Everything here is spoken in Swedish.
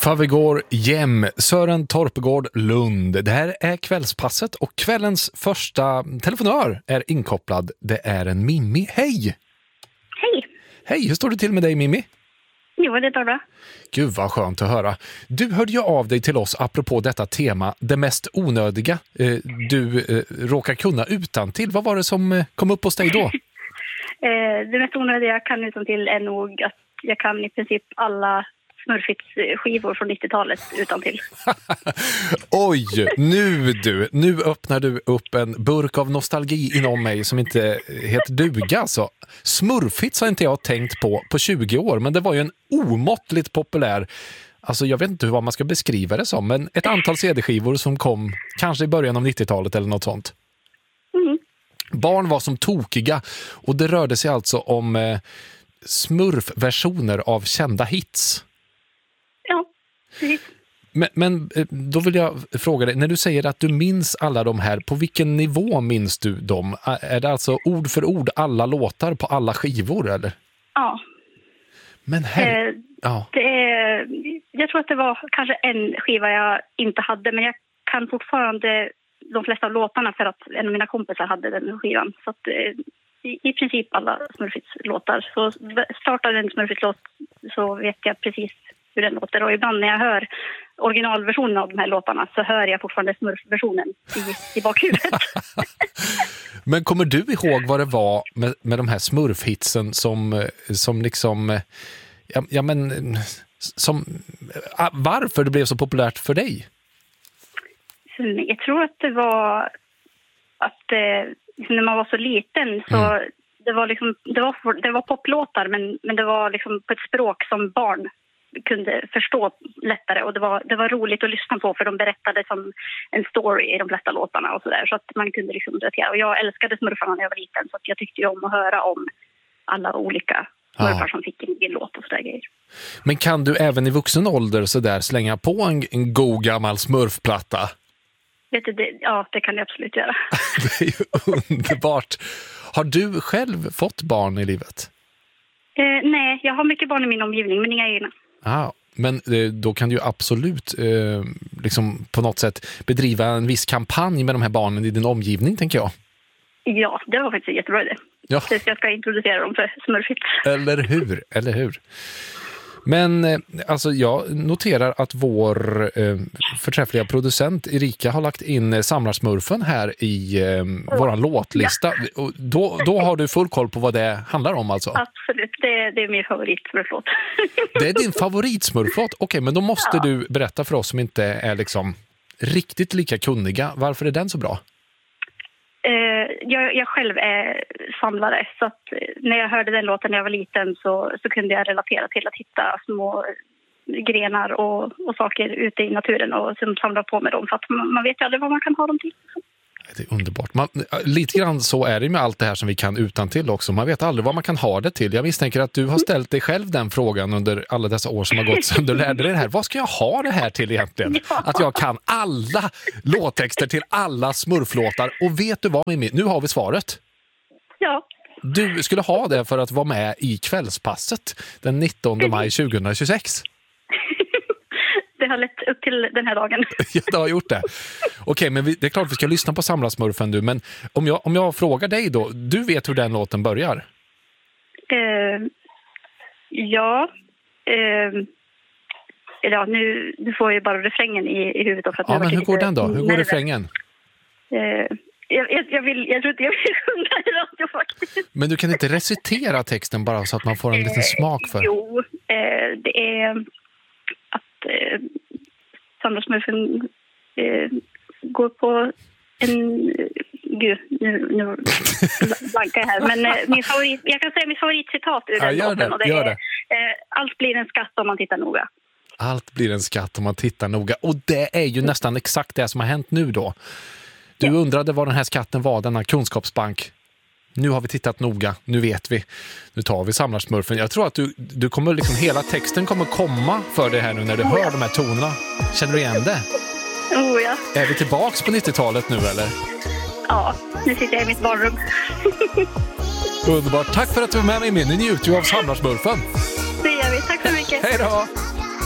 Favegård Jem, Sören Torpegård Lund. Det här är kvällspasset och kvällens första telefonör är inkopplad. Det är en Mimmi. Hej! Hej! Hej, hur står det till med dig Mimmi? Jo, det är bra. Gud vad skönt att höra. Du hörde ju av dig till oss apropå detta tema, det mest onödiga du råkar kunna utantill. Vad var det som kom upp hos dig då? Det mest onödiga jag kan utantill är nog att jag kan i princip alla Smurfits-skivor från 90-talet utantill. Oj, nu öppnar du upp en burk av nostalgi inom mig som inte heter duga. Alltså. Smurfits har inte jag tänkt på 20 år, men det var ju en omåttligt populär, alltså jag vet inte vad man ska beskriva det som, men ett antal CD-skivor som kom kanske i början av 90-talet eller något sånt. Mm. Barn var som tokiga och det rörde sig alltså om Smurf-versioner av kända hits. Ja, precis. Men då vill jag fråga dig, när du säger att du minns alla de här, på vilken nivå minns du dem? Är det alltså ord för ord alla låtar på alla skivor eller? Ja. Men ja. Jag tror att det var kanske en skiva jag inte hade, men jag kan fortfarande de flesta av låtarna för att en av mina kompisar hade den skivan. Så att i princip alla Smurfits-låtar. Så startade en Smurfits-låt så vet jag precis hur den låter. Och ibland när jag hör originalversionen av de här låtarna så hör jag fortfarande Smurf-versionen i bakhuvudet. Men kommer du ihåg vad det var med de här Smurf-hitsen som liksom... varför det blev så populärt för dig? Jag tror att det var att när man var så liten så det var poplåtar men det var liksom på ett språk som barn kunde förstå lättare och det var roligt att lyssna på för de berättade som en story i de flesta låtarna och sådär så att man kunde liksom relatera. Och jag älskade smurfarna när jag var liten så att jag tyckte ju om att höra om alla olika smurfar som fick en låt och sådär grejer. Men kan du även i vuxen ålder så där slänga på en god gammal smurfplatta? Det kan jag absolut göra. Det är ju underbart. Har du själv fått barn i livet? Nej, jag har mycket barn i min omgivning, men inga egna. Men då kan du ju absolut liksom på något sätt bedriva en viss kampanj med de här barnen i din omgivning, tänker jag. Ja, det var faktiskt jättebra idé. Ja. Så jag ska introducera dem för Smurfits. Eller hur? Men alltså jag noterar att vår förträffliga producent Erika har lagt in Samlarsmurfen här i våran låtlista. Ja. Då har du full koll på vad det handlar om alltså? Absolut, det är min favoritsmurflåt. Det är din favoritsmurflåt? Okej, men då måste du berätta för oss som inte är liksom riktigt lika kunniga. Varför är den så bra? Jag själv är samlare så att när jag hörde den låten när jag var liten så kunde jag relatera till att hitta små grenar och saker ute i naturen och som samlar på med dem för att man vet ju aldrig vad man kan ha dem till. Det är underbart. Lite grann så är det med allt det här som vi kan utan till också. Man vet aldrig vad man kan ha det till. Jag misstänker att du har ställt dig själv den frågan under alla dessa år som har gått sedan du lärde dig det här. Vad ska jag ha det här till egentligen? Ja. Att jag kan alla låttexter till alla smurflåtar. Och vet du vad, Mimmi? Nu har vi svaret. Ja. Du skulle ha det för att vara med i kvällspasset den 19 maj 2026. Det har lett upp till den här dagen. Ja, det har gjort det. Okej, men det är klart vi ska lyssna på Samlarsmurfen du. Men om jag frågar dig då, du vet hur den låten börjar? Nu får jag ju bara refrängen i huvudet. För att men hur går den då? Hur går refrängen? Jag tror inte jag vill sjunga i radio faktiskt. Men du kan inte recitera texten bara så att man får en liten smak för? Jo, det är att Samlarsmurfen går på en... Gud, nu blankar jag här. Men jag kan säga min favoritcitat ur den låten. Och det är allt blir en skatt om man tittar noga. Allt blir en skatt om man tittar noga. Och det är ju nästan exakt det som har hänt nu då. Du undrade vad den här skatten var, denna kunskapsbank. Nu har vi tittat noga, nu vet vi. Nu tar vi Samlarsmurfen. Jag tror att du kommer liksom, hela texten kommer komma för dig här nu när du hör de här tonerna. Känner du igen det? Ja. Är vi tillbaks på 90-talet nu eller? Ja, nu sitter jag i mitt barnrum. Underbart. Tack för att du var med mig. Nu njuter vi av Samlarsmurfen. Det gör vi. Tack så mycket. Hej då!